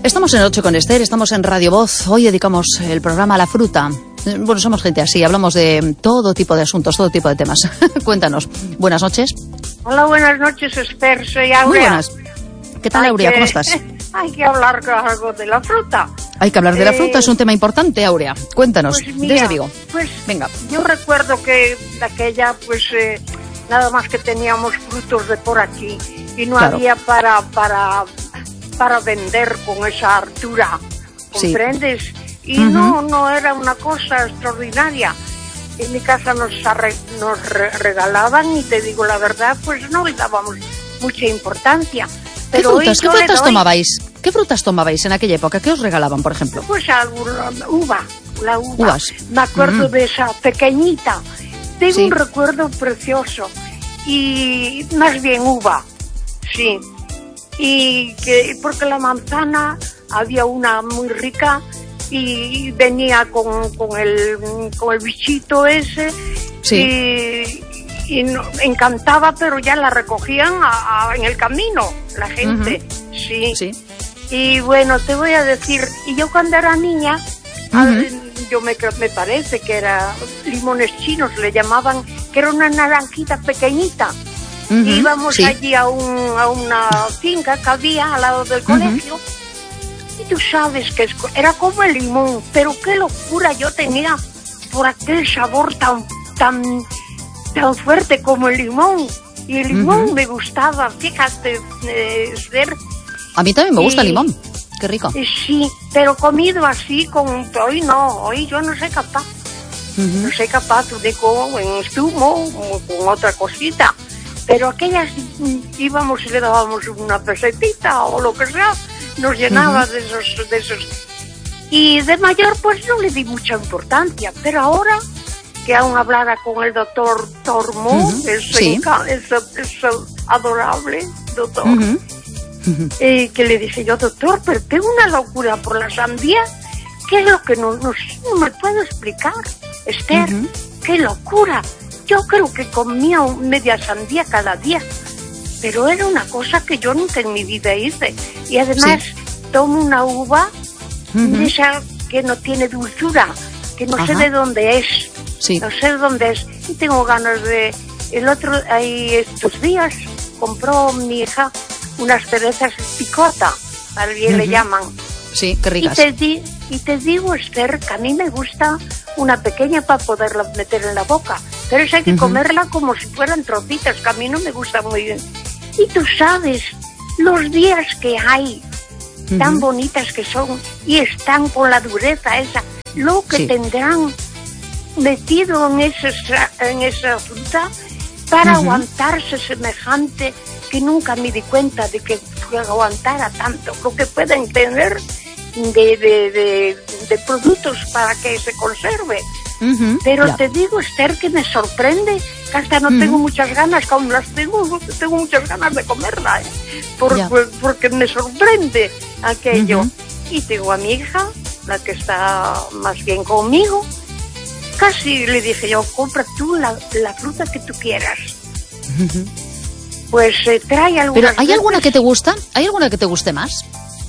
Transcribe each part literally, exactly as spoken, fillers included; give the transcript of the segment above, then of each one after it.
Estamos en Noche con Esther, estamos en Radio Voz. Hoy dedicamos el programa a la fruta. Bueno, somos gente así, hablamos de todo tipo de asuntos, todo tipo de temas. Cuéntanos. Buenas noches. Hola, buenas noches, Esther. Soy Aurea. Muy buenas. ¿Qué tal, Aurea? Que, ¿Cómo estás? Hay que hablar algo de la fruta. Hay que hablar de la fruta, eh, es un tema importante, Aurea. Cuéntanos, pues mira, desde Vigo. Pues venga. Yo recuerdo que de aquella, pues eh, nada más que teníamos frutos de por aquí y no claro. había para para para vender con esa altura, ¿comprendes? Sí. Y uh-huh. no no era una cosa extraordinaria. En mi casa nos, arre, nos re, regalaban y te digo la verdad, pues no le dábamos mucha importancia. Pero ¿Qué frutas, ¿qué frutas doy... tomabais? ¿Qué frutas tomabais en aquella época? ¿Qué os regalaban, por ejemplo? Pues alguna uva, la uva. Uvas. Me acuerdo mm. de esa pequeñita. Tengo sí. un recuerdo precioso. Y más bien uva, sí. Y que porque la manzana había una muy rica y venía con, con el con el bichito ese. Sí. Y, y no, encantaba, pero ya la recogían a, a, en el camino, la gente, uh-huh. sí. sí. Y bueno, te voy a decir, y yo cuando era niña, uh-huh. a, yo me, me parece que era limones chinos, le llamaban, que era una naranjita pequeñita. Uh-huh. Íbamos sí. allí a, un, a una finca que había al lado del colegio, uh-huh. y tú sabes que es, era como el limón, pero qué locura yo tenía por aquel sabor tan, tan, tan fuerte como el limón. Y el limón uh-huh. me gustaba, fíjate, eh, ver. A mí también me gusta y, el limón, qué rico. Sí, pero comido así, con hoy no, hoy yo no soy capaz. Uh-huh. No soy capaz de con en zumo o con otra cosita. Pero aquellas íbamos y le dábamos una pesetita o lo que sea, nos llenaba uh-huh. de esos, de esos. Y de mayor pues no le di mucha importancia, pero ahora que aún hablara con el doctor Tormo, uh-huh. ese, sí. ese, ese adorable doctor, uh-huh. Uh-huh. Eh, que le dije yo, doctor, pero tengo una locura por la sandía, ¿qué es lo que no, no, no me puedo explicar? Esther, uh-huh. qué locura. Yo creo que comía media sandía cada día, pero era una cosa que yo nunca en mi vida hice. Y además sí. tomo una uva uh-huh. esa que no tiene dulzura, que no Ajá. sé de dónde es, sí. no sé de dónde es, y tengo ganas de... El otro, ahí estos días, compró mi hija unas cerezas picota, alguien uh-huh. le llaman. Sí, qué ricas. Y te, di, y te digo, Esther, que a mí me gusta una pequeña para poderla meter en la boca, pero esa hay que uh-huh. comerla como si fueran trocitos, que a mí no me gusta muy bien. Y tú sabes, los días que hay, uh-huh. tan bonitas que son, y están con la dureza esa, lo que sí. tendrán metido en, ese, en esa fruta para uh-huh. aguantarse semejante, que nunca me di cuenta de que aguantara tanto, lo que pueden tener de, de, de, de productos para que se conserve. Uh-huh, pero yeah. te digo, Esther, que me sorprende, que hasta no uh-huh. tengo muchas ganas, que aún las tengo, tengo muchas ganas de comerla, ¿eh? Por, yeah. por, porque me sorprende aquello. Uh-huh. Y tengo a mi hija, la que está más bien conmigo, casi le dije yo, compra tú la, la fruta que tú quieras. Uh-huh. Pues eh, trae algunas. ¿Pero hay veces... alguna que te gusta? ¿Hay alguna que te guste más?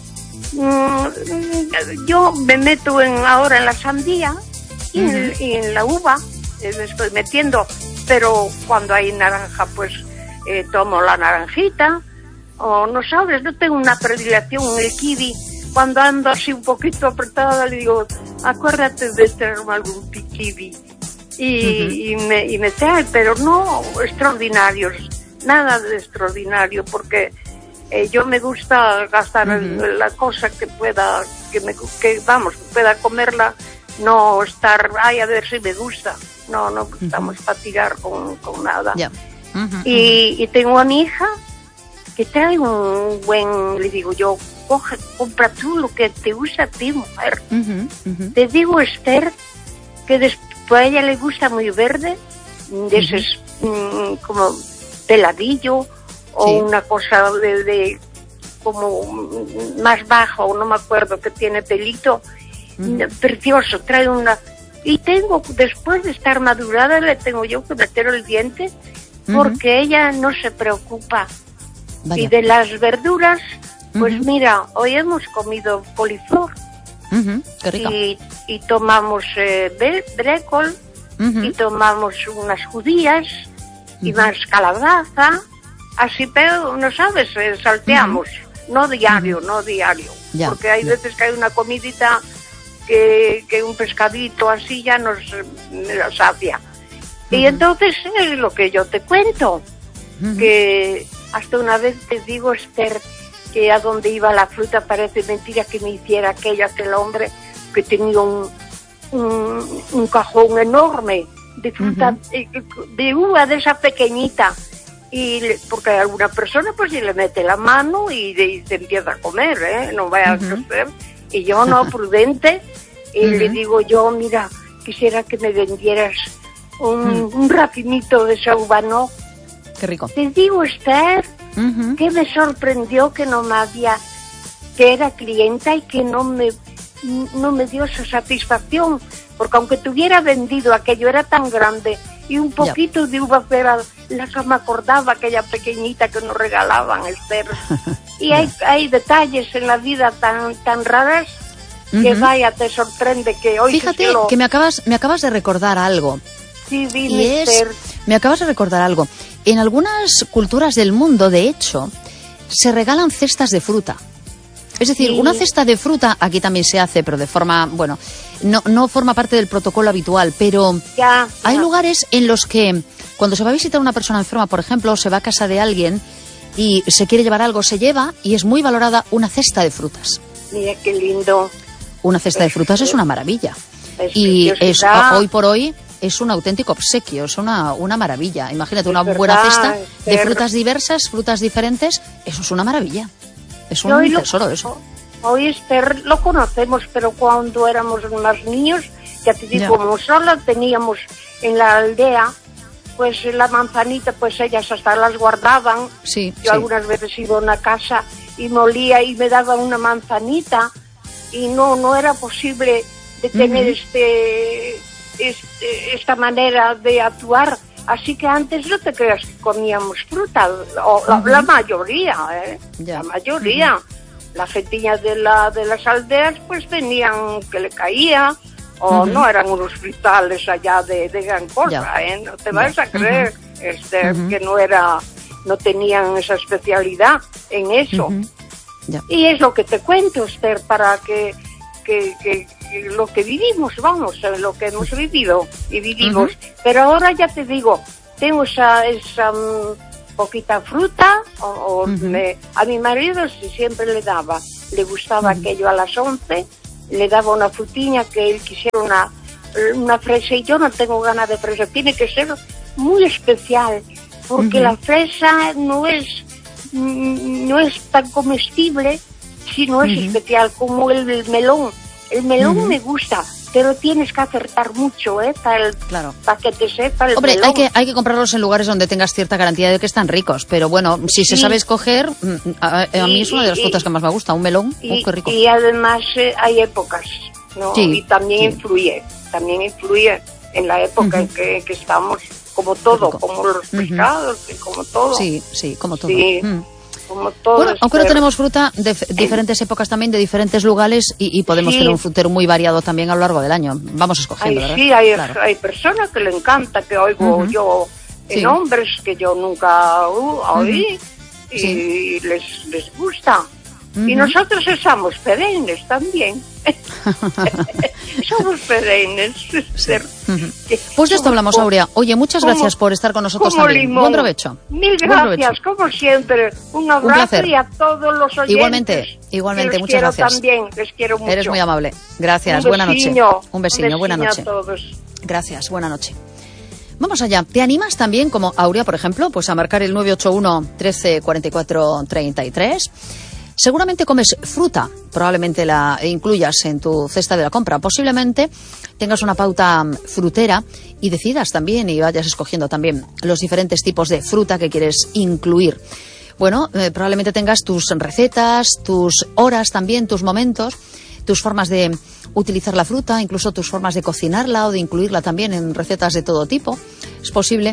Mm, yo me meto en, ahora en la sandía y, uh-huh. en, y en la uva, eh, me estoy metiendo, pero cuando hay naranja, pues eh, tomo la naranjita, o no sabes, no tengo una predilección en el kiwi. Cuando ando así un poquito apretada, le digo, acuérdate de tenerme algún kiwi. Y, uh-huh. y, me, y me trae, pero no extraordinarios. Nada de extraordinario, porque eh, yo me gusta gastar uh-huh. la cosa que pueda, que me, que vamos, que pueda comerla, no estar, ay, a ver si me gusta. No, no estamos uh-huh. para tirar con, con nada. Yeah. Uh-huh. Y, y tengo a mi hija que trae un buen, le digo yo, coge, compra tú lo que te gusta a ti, mujer. Uh-huh. Uh-huh. Te digo, Esther, que después a ella le gusta muy verde, de ese uh-huh. mm, como peladillo o sí. una cosa de, de como más bajo, no me acuerdo, que tiene pelito uh-huh. precioso, trae una, y tengo, después de estar madurada, le tengo yo que meter el diente porque uh-huh. ella no se preocupa. Vaya. Y de las verduras Pues Ujú. mira, hoy hemos comido coliflor Ujú, qué rico. y, y tomamos eh, bre- brécol Ujú. y tomamos unas judías y Ujú. más calabaza, así, pero, no sabes, eh, salteamos, no diario, no diario, Ya, porque hay ya. veces que hay una comidita que, que un pescadito así ya nos eh, nos sacia. Y Ujú. entonces es lo que yo te cuento, Ujú. que hasta una vez te digo, Esther, que a donde iba la fruta parece mentira que me hiciera aquello, aquel hombre que tenía un, un, un cajón enorme de fruta, Ujú. eh, de uva de esa pequeñita, y le- porque a alguna persona pues si le mete la mano y, de- y se empieza a comer, ¿eh? No vaya Ujú. a ser. Y yo no, prudente, y le Ujú. digo yo, mira, quisiera que me vendieras un, Mm. un racimito de esa uva, ¿no? Qué rico. Te digo, Esther, Ujú. que me sorprendió que no me había, que era clienta y que no me, no me dio esa satisfacción, porque aunque tuviera vendido aquello, era tan grande y un poquito de uva era la que me acordaba, aquella pequeñita que nos regalaban, Esther. Y hay, hay detalles en la vida tan, tan raras que Ujú. vaya, te sorprende que hoy Fíjate lo... que me acabas, me acabas de recordar algo. Sí, dime, Y es, Esther. me acabas de recordar algo. En algunas culturas del mundo, de hecho, se regalan cestas de fruta. Es decir, Sí. una cesta de fruta, aquí también se hace, pero de forma, bueno, no, no forma parte del protocolo habitual, pero Ya, hay ya. lugares en los que cuando se va a visitar a una persona enferma, por ejemplo, se va a casa de alguien y se quiere llevar algo, se lleva y es muy valorada una cesta de frutas. Mira qué lindo. Una cesta de frutas es una maravilla. Es Y es, preciosidad. hoy por hoy es un auténtico obsequio, es una, una maravilla. Imagínate, Es una verdad, buena cesta de Esther. frutas diversas, frutas diferentes, eso es una maravilla. Es Y un hoy lo- tesoro eso. Hoy, Esther, lo conocemos, pero cuando éramos más niños, ya te digo, Ya. como solo teníamos en la aldea, pues la manzanita, pues ellas hasta las guardaban. Sí, Yo sí. algunas veces iba a una casa y molía y me daban una manzanita y no, no era posible de tener Ujú. este, este, esta manera de actuar. Así que antes no te creas que comíamos fruta, o la, Ujú. la mayoría, ¿eh? Ya. La mayoría. La gentilla de, la, de las aldeas pues tenían que le caía, o Ujú. no eran unos frutales allá de, de gran cosa, Ya. ¿eh? No te vas Ya. a creer, este, Ujú. que no era, no tenían esa especialidad en eso. Ujú. Ya. Y es lo que te cuento, Esther, para que, que, que, que lo que vivimos, vamos, eh, lo que hemos vivido y vivimos. Ujú. Pero ahora ya te digo, tengo esa, esa mm, poquita fruta, o, o Ujú. me- a mi marido sí siempre le daba, le gustaba Ujú. aquello a las once, le daba una frutiña que él quisiera una, una fresa, y yo no tengo ganas de fresa, tiene que ser muy especial, porque Ujú. la fresa no es mm, no es tan comestible, sino es Ujú. especial como el, el melón. El melón Ujú. me gusta, pero tienes que acertar mucho, ¿eh? Para, el, Claro. para que te sepa el Hombre, melón. hay que, hay que comprarlos en lugares donde tengas cierta garantía de que están ricos, pero bueno, si se Sí. sabe escoger, mm, a, a mí Y- es una de las y- frutas que más me gusta, un melón, y, ¡oh, qué rico! y además eh, hay épocas, ¿no? Sí, Y también sí. influye, también influye en la época en Ujú. que, que estamos, como todo, rico. como los Ujú. pescados, y como todo. Sí, sí, como todo. Sí. Mm. Como todo. Bueno, aunque no Esther. tenemos fruta de f- diferentes épocas también, de diferentes lugares, y, y podemos Sí. tener un frutero muy variado también a lo largo del año. Vamos escogiendo, Ay, ¿verdad? sí, hay, Claro. hay personas que le encanta, que oigo Ujú. yo en Sí. hombres que yo nunca uh, oí, y Sí. les, les gusta. Y Ujú. nosotros somos perennes también. Somos perennes. Ujú. Pues de esto hablamos, Aurea. Oye, muchas como- gracias por estar con nosotros como también. limón. Buen provecho. Mil Buen provecho. gracias, como siempre. Un abrazo placer. y a todos los oyentes. Igualmente, igualmente, que les muchas quiero gracias. También, les quiero mucho. Eres muy amable. Gracias, Un buena noche. besiño, Un besiño, buena besiño noche. a todos. Gracias, buena noche. Vamos allá. ¿Te animas también, como Aurea, por ejemplo, pues a marcar el nueve ocho uno, trece, cuarenta y cuatro, treinta y tres? Seguramente comes fruta, probablemente la incluyas en tu cesta de la compra. Posiblemente tengas una pauta frutera y decidas también y vayas escogiendo también los diferentes tipos de fruta que quieres incluir. Bueno, eh, probablemente tengas tus recetas, tus horas también, tus momentos, tus formas de utilizar la fruta, incluso tus formas de cocinarla o de incluirla también en recetas de todo tipo. Es posible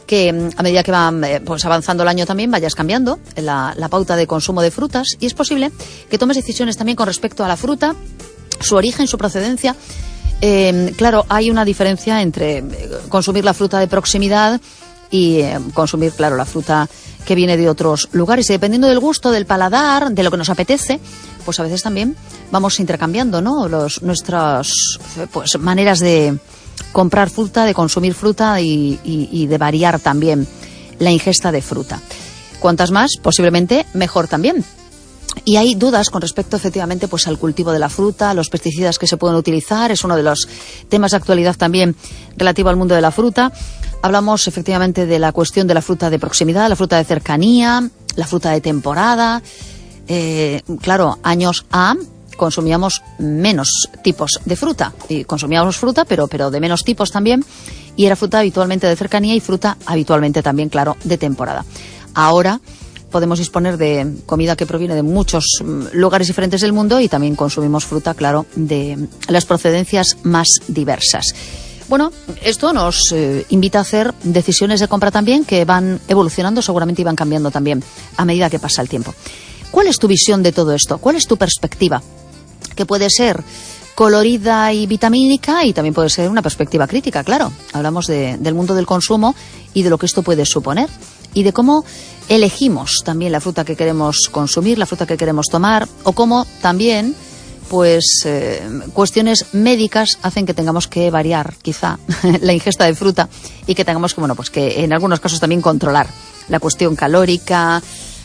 que a medida que va pues, avanzando el año también vayas cambiando la, la pauta de consumo de frutas, y es posible que tomes decisiones también con respecto a la fruta, su origen, su procedencia. Eh, claro, hay una diferencia entre consumir la fruta de proximidad y eh, consumir, claro, la fruta que viene de otros lugares. Y dependiendo del gusto, del paladar, de lo que nos apetece, pues a veces también vamos intercambiando, ¿no? Los, nuestras pues, maneras de comprar fruta, de consumir fruta y, y, y de variar también la ingesta de fruta. Cuantas más, posiblemente, mejor también. Y hay dudas con respecto, efectivamente, pues al cultivo de la fruta, los pesticidas que se pueden utilizar. Es uno de los temas de actualidad también relativo al mundo de la fruta. Hablamos, efectivamente, de la cuestión de la fruta de proximidad, la fruta de cercanía, la fruta de temporada. Eh, claro, años A consumíamos menos tipos de fruta. Y consumíamos fruta, pero, pero de menos tipos también. Y era fruta habitualmente de cercanía y fruta habitualmente también, claro, de temporada. Ahora podemos disponer de comida que proviene de muchos lugares diferentes del mundo y también consumimos fruta, claro, de las procedencias más diversas. Bueno, esto nos eh, invita a hacer decisiones de compra también que van evolucionando seguramente y van cambiando también a medida que pasa el tiempo. ¿Cuál es tu visión de todo esto? ¿Cuál es tu perspectiva? Que puede ser colorida y vitamínica y también puede ser una perspectiva crítica, claro. Hablamos de, del mundo del consumo y de lo que esto puede suponer y de cómo elegimos también la fruta que queremos consumir, la fruta que queremos tomar, o cómo también pues eh, cuestiones médicas hacen que tengamos que variar quizá la ingesta de fruta y que tengamos que, bueno, pues que en algunos casos también controlar la cuestión calórica,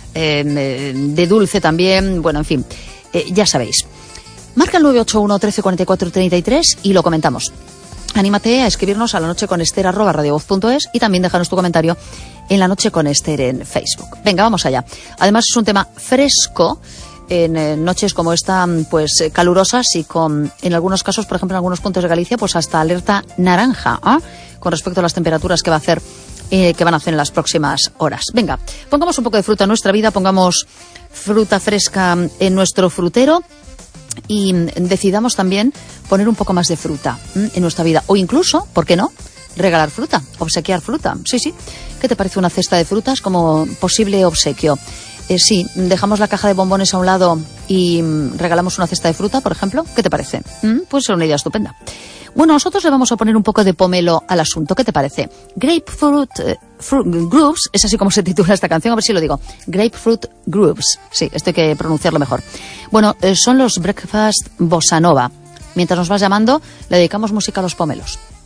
eh, de dulce también, bueno, en fin, eh, ya sabéis. Marca el nueve ocho uno, trece, cuarenta y cuatro, treinta y tres y lo comentamos. Anímate a escribirnos a la noche con Ester arroba radiovoz punto es y también déjanos tu comentario en La Noche con Ester en Facebook. Venga, vamos allá. Además es un tema fresco en eh, noches como esta, pues eh, calurosas y con, en algunos casos, por ejemplo, en algunos puntos de Galicia, pues hasta alerta naranja, ¿eh? Con respecto a las temperaturas que va a hacer, eh, que van a hacer en las próximas horas. Venga, pongamos un poco de fruta en nuestra vida, pongamos fruta fresca en nuestro frutero y decidamos también poner un poco más de fruta en nuestra vida. O incluso, ¿por qué no?, regalar fruta, obsequiar fruta. Sí, sí. ¿Qué te parece una cesta de frutas como posible obsequio? Eh, sí, dejamos la caja de bombones a un lado y regalamos una cesta de fruta, por ejemplo. ¿Qué te parece? ¿Mm? Pues es una idea estupenda. Bueno, nosotros le vamos a poner un poco de pomelo al asunto. ¿Qué te parece? Grapefruit eh, fruit Grooves, es así como se titula esta canción, a ver si lo digo. Grapefruit Grooves. Sí, esto hay que pronunciarlo mejor. Bueno, eh, son los Breakfast Bossa Nova. Mientras nos vas llamando, le dedicamos música a los pomelos.